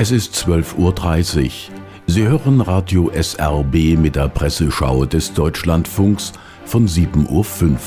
Es ist 12:30 Uhr. Sie hören Radio SRB mit der Presseschau des Deutschlandfunks von 7:05 Uhr.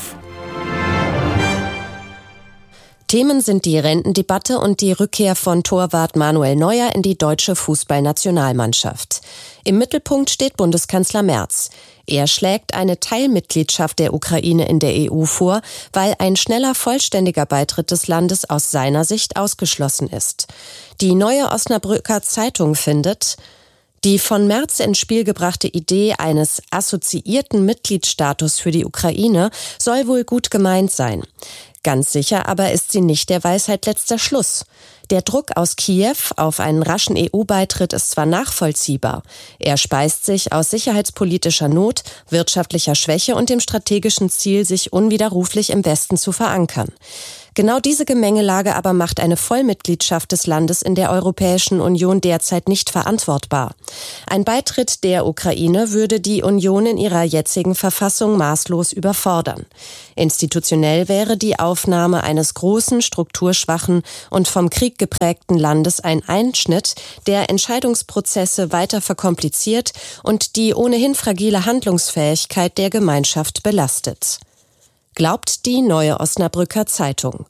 Themen sind die Rentendebatte und die Rückkehr von Torwart Manuel Neuer in die deutsche Fußballnationalmannschaft. Im Mittelpunkt steht Bundeskanzler Merz. Er schlägt eine Teilmitgliedschaft der Ukraine in der EU vor, weil ein schneller vollständiger Beitritt des Landes aus seiner Sicht ausgeschlossen ist. Die Neue Osnabrücker Zeitung findet: Die von Merz ins Spiel gebrachte Idee eines assoziierten Mitgliedsstatus für die Ukraine soll wohl gut gemeint sein. Ganz sicher aber ist sie nicht der Weisheit letzter Schluss. Der Druck aus Kiew auf einen raschen EU-Beitritt ist zwar nachvollziehbar, er speist sich aus sicherheitspolitischer Not, wirtschaftlicher Schwäche und dem strategischen Ziel, sich unwiderruflich im Westen zu verankern. Genau diese Gemengelage aber macht eine Vollmitgliedschaft des Landes in der Europäischen Union derzeit nicht verantwortbar. Ein Beitritt der Ukraine würde die Union in ihrer jetzigen Verfassung maßlos überfordern. Institutionell wäre die Aufnahme eines großen, strukturschwachen und vom Krieg geprägten Landes ein Einschnitt, der Entscheidungsprozesse weiter verkompliziert und die ohnehin fragile Handlungsfähigkeit der Gemeinschaft belastet. Glaubt die Neue Osnabrücker Zeitung.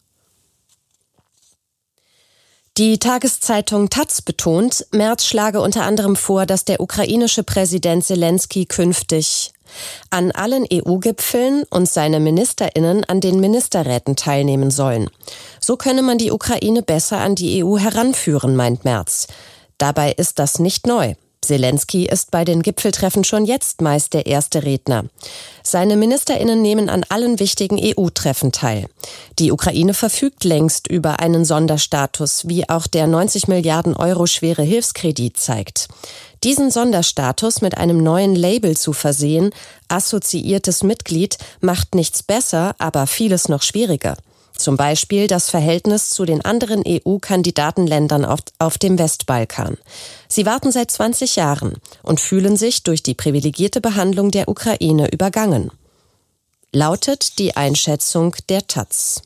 Die Tageszeitung taz betont, Merz schlage unter anderem vor, dass der ukrainische Präsident Selenskyj künftig an allen EU-Gipfeln und seine MinisterInnen an den Ministerräten teilnehmen sollen. So könne man die Ukraine besser an die EU heranführen, meint Merz. Dabei ist das nicht neu. Selenskyj ist bei den Gipfeltreffen schon jetzt meist der erste Redner. Seine MinisterInnen nehmen an allen wichtigen EU-Treffen teil. Die Ukraine verfügt längst über einen Sonderstatus, wie auch der 90 Milliarden Euro schwere Hilfskredit zeigt. Diesen Sonderstatus mit einem neuen Label zu versehen, assoziiertes Mitglied, macht nichts besser, aber vieles noch schwieriger. Zum Beispiel das Verhältnis zu den anderen EU-Kandidatenländern auf dem Westbalkan. Sie warten seit 20 Jahren und fühlen sich durch die privilegierte Behandlung der Ukraine übergangen. Lautet die Einschätzung der taz.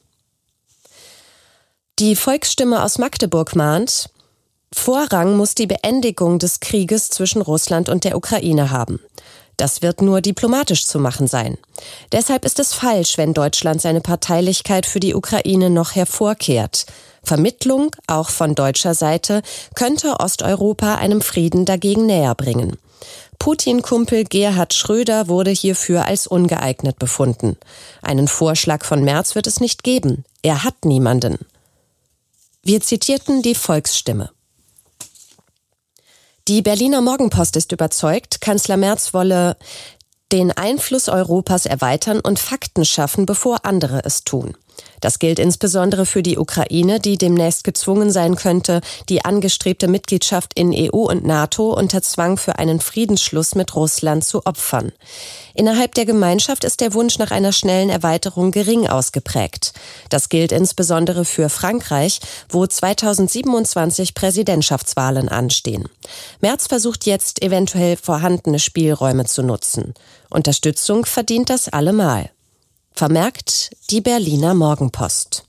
Die Volksstimme aus Magdeburg mahnt: Vorrang muss die Beendigung des Krieges zwischen Russland und der Ukraine haben. Das wird nur diplomatisch zu machen sein. Deshalb ist es falsch, wenn Deutschland seine Parteilichkeit für die Ukraine noch hervorkehrt. Vermittlung, auch von deutscher Seite, könnte Osteuropa einem Frieden dagegen näher bringen. Putin-Kumpel Gerhard Schröder wurde hierfür als ungeeignet befunden. Einen Vorschlag von Merz wird es nicht geben. Er hat niemanden. Wir zitierten die Volksstimme. Die Berliner Morgenpost ist überzeugt, Kanzler Merz wolle den Einfluss Europas erweitern und Fakten schaffen, bevor andere es tun. Das gilt insbesondere für die Ukraine, die demnächst gezwungen sein könnte, die angestrebte Mitgliedschaft in EU und NATO unter Zwang für einen Friedensschluss mit Russland zu opfern. Innerhalb der Gemeinschaft ist der Wunsch nach einer schnellen Erweiterung gering ausgeprägt. Das gilt insbesondere für Frankreich, wo 2027 Präsidentschaftswahlen anstehen. Merz versucht jetzt, eventuell vorhandene Spielräume zu nutzen. Unterstützung verdient das allemal. Vermerkt die Berliner Morgenpost.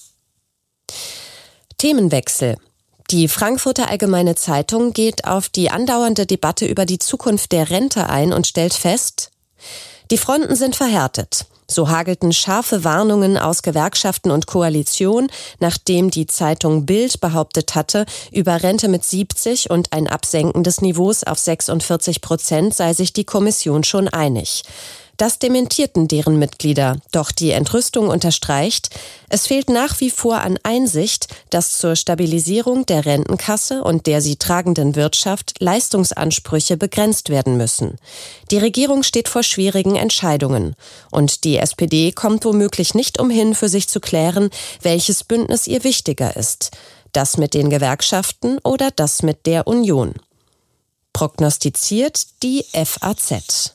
Themenwechsel. Die Frankfurter Allgemeine Zeitung geht auf die andauernde Debatte über die Zukunft der Rente ein und stellt fest: Die Fronten sind verhärtet. So hagelten scharfe Warnungen aus Gewerkschaften und Koalition, nachdem die Zeitung Bild behauptet hatte, über Rente mit 70 und ein Absenken des Niveaus auf 46% sei sich die Kommission schon einig. Das dementierten deren Mitglieder. Doch die Entrüstung unterstreicht, es fehlt nach wie vor an Einsicht, dass zur Stabilisierung der Rentenkasse und der sie tragenden Wirtschaft Leistungsansprüche begrenzt werden müssen. Die Regierung steht vor schwierigen Entscheidungen. Und die SPD kommt womöglich nicht umhin, für sich zu klären, welches Bündnis ihr wichtiger ist. Das mit den Gewerkschaften oder das mit der Union. Prognostiziert die FAZ.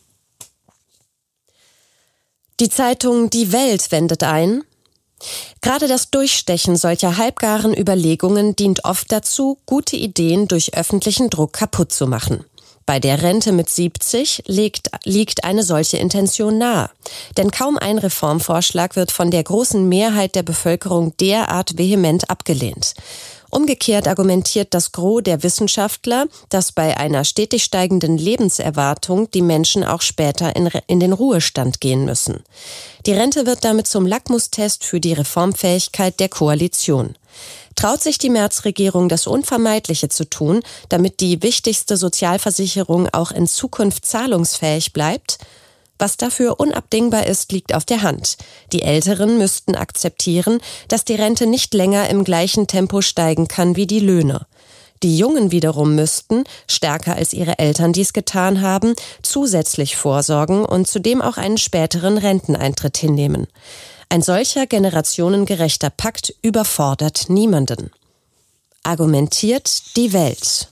Die Zeitung Die Welt wendet ein: Gerade das Durchstechen solcher halbgaren Überlegungen dient oft dazu, gute Ideen durch öffentlichen Druck kaputt zu machen. Bei der Rente mit 70 liegt eine solche Intention nahe. Denn kaum ein Reformvorschlag wird von der großen Mehrheit der Bevölkerung derart vehement abgelehnt. Umgekehrt argumentiert das Gros der Wissenschaftler, dass bei einer stetig steigenden Lebenserwartung die Menschen auch später in den Ruhestand gehen müssen. Die Rente wird damit zum Lackmustest für die Reformfähigkeit der Koalition. Traut sich die Merz-Regierung, das Unvermeidliche zu tun, damit die wichtigste Sozialversicherung auch in Zukunft zahlungsfähig bleibt? Was dafür unabdingbar ist, liegt auf der Hand. Die Älteren müssten akzeptieren, dass die Rente nicht länger im gleichen Tempo steigen kann wie die Löhne. Die Jungen wiederum müssten, stärker als ihre Eltern dies getan haben, zusätzlich vorsorgen und zudem auch einen späteren Renteneintritt hinnehmen. Ein solcher generationengerechter Pakt überfordert niemanden. Argumentiert die Welt.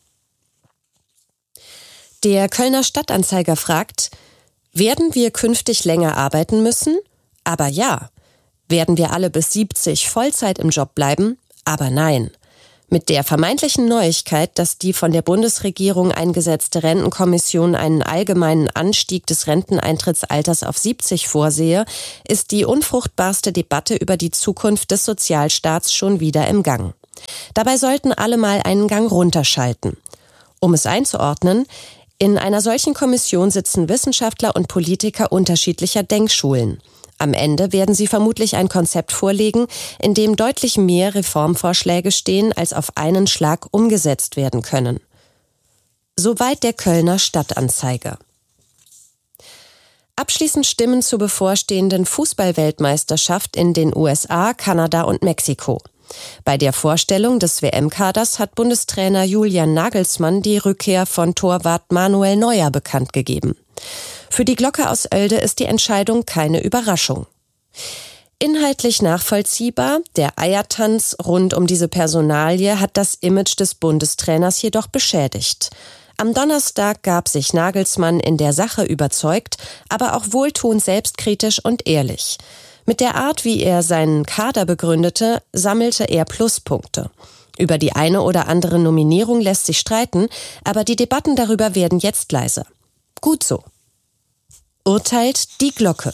Der Kölner Stadtanzeiger fragt: Werden wir künftig länger arbeiten müssen? Aber ja. Werden wir alle bis 70 Vollzeit im Job bleiben? Aber nein. Mit der vermeintlichen Neuigkeit, dass die von der Bundesregierung eingesetzte Rentenkommission einen allgemeinen Anstieg des Renteneintrittsalters auf 70 vorsehe, ist die unfruchtbarste Debatte über die Zukunft des Sozialstaats schon wieder im Gang. Dabei sollten alle mal einen Gang runterschalten. Um es einzuordnen: In einer solchen Kommission sitzen Wissenschaftler und Politiker unterschiedlicher Denkschulen. Am Ende werden sie vermutlich ein Konzept vorlegen, in dem deutlich mehr Reformvorschläge stehen, als auf einen Schlag umgesetzt werden können. Soweit der Kölner Stadtanzeiger. Abschließend Stimmen zur bevorstehenden Fußball-Weltmeisterschaft in den USA, Kanada und Mexiko. Bei der Vorstellung des WM-Kaders hat Bundestrainer Julian Nagelsmann die Rückkehr von Torwart Manuel Neuer bekannt gegeben. Für die Glocke aus Oelde ist die Entscheidung keine Überraschung. Inhaltlich nachvollziehbar, der Eiertanz rund um diese Personalie hat das Image des Bundestrainers jedoch beschädigt. Am Donnerstag gab sich Nagelsmann in der Sache überzeugt, aber auch wohltuend selbstkritisch und ehrlich. Mit der Art, wie er seinen Kader begründete, sammelte er Pluspunkte. Über die eine oder andere Nominierung lässt sich streiten, aber die Debatten darüber werden jetzt leiser. Gut so. Urteilt die Glocke.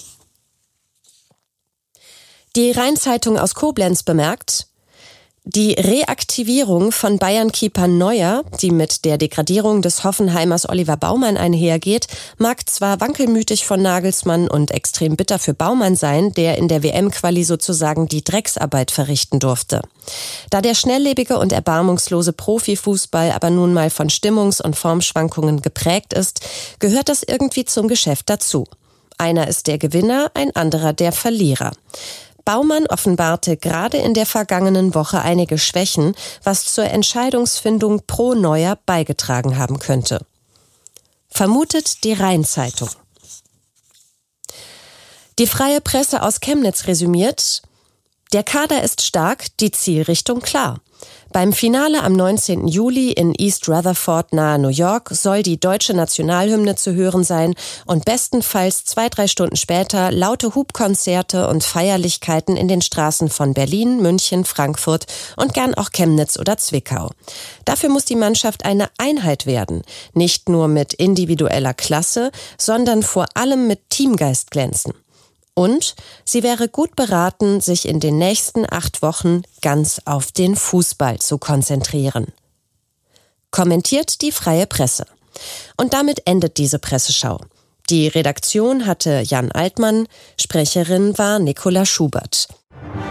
Die Rhein-Zeitung aus Koblenz bemerkt: Die Reaktivierung von Bayern-Keeper Neuer, die mit der Degradierung des Hoffenheimers Oliver Baumann einhergeht, mag zwar wankelmütig von Nagelsmann und extrem bitter für Baumann sein, der in der WM-Quali sozusagen die Drecksarbeit verrichten durfte. Da der schnelllebige und erbarmungslose Profifußball aber nun mal von Stimmungs- und Formschwankungen geprägt ist, gehört das irgendwie zum Geschäft dazu. Einer ist der Gewinner, ein anderer der Verlierer. Baumann offenbarte gerade in der vergangenen Woche einige Schwächen, was zur Entscheidungsfindung pro Neuer beigetragen haben könnte. Vermutet die Rhein-Zeitung. Die Freie Presse aus Chemnitz resümiert: Der Kader ist stark, die Zielrichtung klar. Beim Finale am 19. Juli in East Rutherford nahe New York soll die deutsche Nationalhymne zu hören sein und bestenfalls 2-3 Stunden später laute Hubkonzerte und Feierlichkeiten in den Straßen von Berlin, München, Frankfurt und gern auch Chemnitz oder Zwickau. Dafür muss die Mannschaft eine Einheit werden, nicht nur mit individueller Klasse, sondern vor allem mit Teamgeist glänzen. Und sie wäre gut beraten, sich in den nächsten 8 Wochen ganz auf den Fußball zu konzentrieren. Kommentiert die Freie Presse. Und damit endet diese Presseschau. Die Redaktion hatte Jan Altmann, Sprecherin war Nicola Schubert.